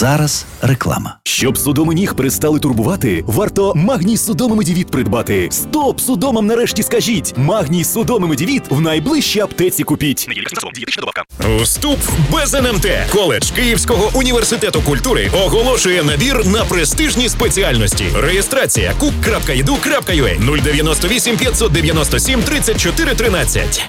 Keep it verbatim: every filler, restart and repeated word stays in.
зараз реклама. Щоб судоми ніг перестали турбувати, варто Магній Судоми Медівіт придбати. Стоп судомам нарешті скажіть! Магній Судоми Медівіт в найближчій аптеці купіть. Вступ без ен ем те. Коледж Київського університету культури оголошує набір на престижні спеціальності. Реєстрація кук крапка і ді ю крапка ю а нуль дев'яносто вісім п'ятсот дев'яносто сім тридцять чотири тринадцять.